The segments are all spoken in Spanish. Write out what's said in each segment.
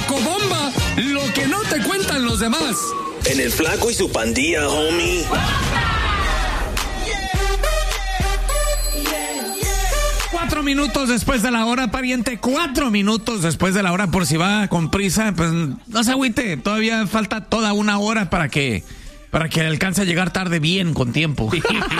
Chocobomba, lo que no te cuentan los demás. En el Flaco y su pandilla, homie. 4 minutos después de la hora, pariente. 4 minutos después de la hora, por si va con prisa, pues no se agüite. Todavía falta toda una hora para que alcance a llegar tarde bien, con tiempo.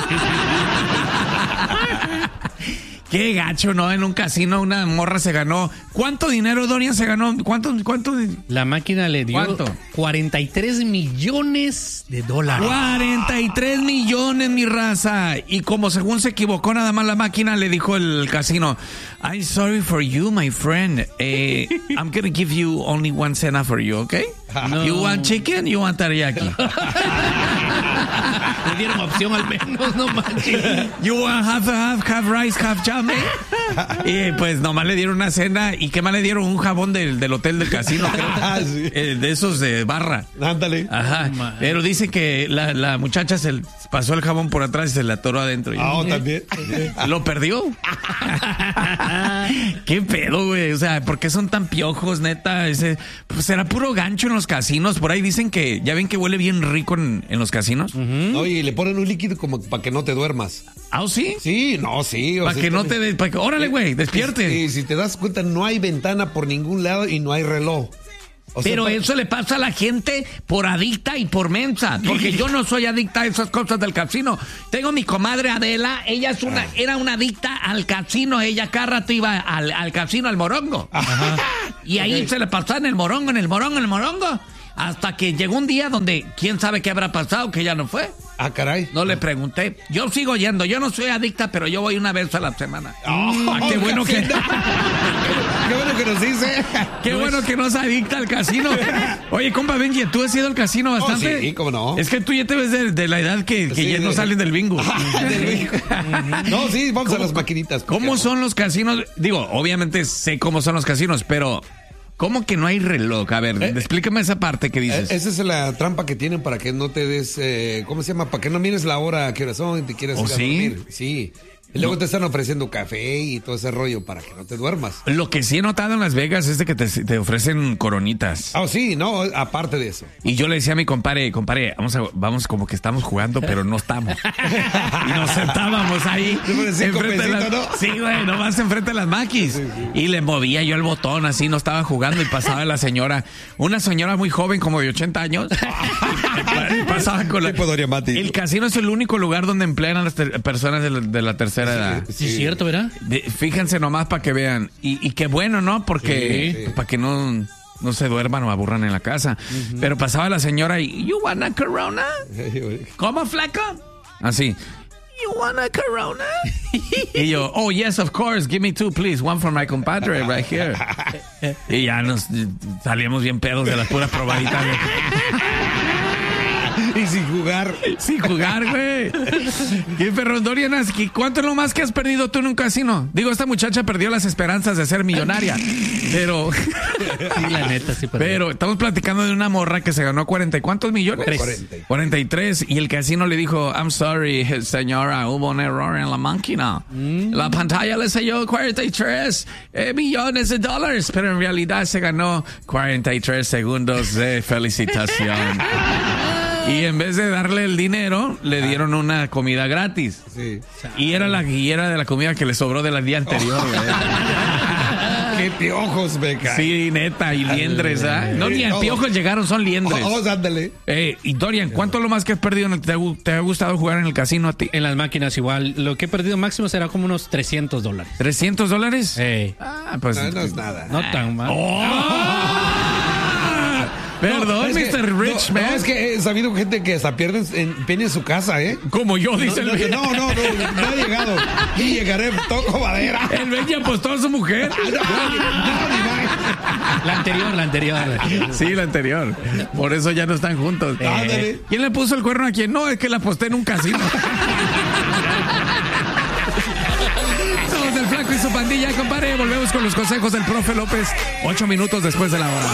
Qué gacho, ¿no? En un casino una morra se ganó. ¿Cuánto dinero, Dorian, se ganó? ¿Cuánto? La máquina le dio ¿cuánto? 43 millones de dólares. 43 millones, mi raza. Y como según se equivocó nada más la máquina, le dijo el casino, I'm sorry for you, my friend. I'm gonna give you only one cena for you, okay? No. You want chicken, you want teriyaki. Le dieron opción al menos, no manches. You want half rice, half chame. Y pues nomás le dieron una cena. ¿Y qué más le dieron? Un jabón del hotel del casino, creo. Sí. De esos de barra. Ándale. Ajá. Pero dice que la muchacha se pasó el jabón por atrás y se le atoró adentro. También. Lo perdió. ¿Qué pedo, güey? O sea, ¿por qué son tan piojos, neta? Pues será puro gancho en los casinos. Por ahí dicen que, ya ven que huele bien rico en los casinos. Oye, y le ponen un líquido como para que no te duermas. ¿Ah, sí? Sí, no, sí. Para que no te... órale, güey, despierte. Y si te das cuenta, no hay ventana por ningún lado y no hay reloj. Pero eso le pasa a la gente por adicta y por mensa, porque yo no soy adicta a esas cosas del casino. Tengo mi comadre Adela, ella era una adicta al casino, ella cada rato iba al casino, al morongo. Ajá. Y ahí se le pasaba en el morongo, hasta que llegó un día donde quién sabe qué habrá pasado, que ya no fue. Ah, caray. No le pregunté. Yo sigo yendo. Yo no soy adicta, pero yo voy una vez a la semana. Qué bueno que... Qué bueno que nos dice. Qué bueno que no es adicta al casino. Oye, compa Benji, ¿tú has ido al casino bastante? Sí, cómo no. Es que tú ya te ves de la edad que ya no salen del bingo. Del bingo. No, sí, vamos a las maquinitas. ¿Cómo son los casinos? Digo, obviamente sé cómo son los casinos, pero... ¿cómo que no hay reloj? A ver, explícame esa parte que dices. Esa es la trampa que tienen para que no te des, ¿cómo se llama? Para que no mires la hora, qué hora son y te quieras ir a dormir. Sí. Y luego te están ofreciendo café y todo ese rollo para que no te duermas. Lo que sí he notado en Las Vegas es de que te ofrecen coronitas. Sí, no, aparte de eso. Y yo le decía a mi compadre, vamos como que estamos jugando, pero no estamos. Y nos sentábamos ahí. Enfrente de ¿no? Sí, güey, nomás enfrente de las maquis. Sí. Y le movía yo el botón así, no estaba jugando y pasaba la señora, una señora muy joven, como de 80 años. Y pasaba con la... El casino es el único lugar donde emplean a las personas de la tercera edad. Sí, es cierto, ¿verdad? Fíjense nomás para que vean. Y qué bueno, ¿no? Porque para que no se duerman o aburran en la casa. Pero pasaba la señora y ¿you want a Corona? ¿Cómo, flaco? Así. You want a Corona? Y yo, oh yes, of course, give me 2, please. One for my compadre right here. Y ya nos salíamos bien pedos de las puras probaditas. Y sin jugar. Sin jugar, güey. ¿Qué perrón, Dorian? ¿Cuánto es lo más que has perdido tú en un casino? Digo, esta muchacha perdió las esperanzas de ser millonaria. Pero... sí, la neta, sí perdió. Pero estamos platicando de una morra que se ganó 40 y ¿cuántos millones? 43. Y el casino le dijo, I'm sorry, señora, hubo un error en la máquina. La pantalla le selló 43 millones de dólares. Pero en realidad se ganó 43 segundos de felicitación. Y en vez de darle el dinero, le dieron una comida gratis. Sí. Y era la guillera de la comida que le sobró del día anterior, güey. Qué piojos me caen. Sí, neta, y liendres, ¿ah? No, ni en piojos llegaron, son liendres. Ándale. Y Dorian, ¿cuánto es lo más que has perdido? ¿Te ha gustado jugar en el casino a ti? En las máquinas igual. Lo que he perdido máximo será como unos $300. ¿$300? Pues... no es nada. No tan mal. Perdón, Mr. Rich Man. No, es que he sabido gente que hasta pierde su casa, ¿eh? Como yo, dice el Ben. No ha llegado. Y llegaré, toco madera. El Ben ya apostó a su mujer. La anterior. Sí, la anterior. Por eso ya no están juntos. ¿Quién le puso el cuerno a quién? No, es que la aposté en un casino. Somos el Flaco y su pandilla, compadre. Volvemos con los consejos del profe López 8 minutos después de la hora.